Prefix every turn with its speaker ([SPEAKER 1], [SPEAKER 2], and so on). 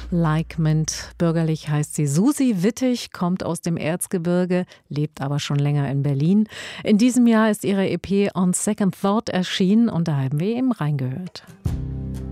[SPEAKER 1] Like Mint. Bürgerlich heißt sie Susi Wittig, kommt aus dem Erzgebirge, lebt aber schon länger in Berlin. In diesem Jahr ist ihre EP On Second Thought erschienen und da haben wir eben reingehört.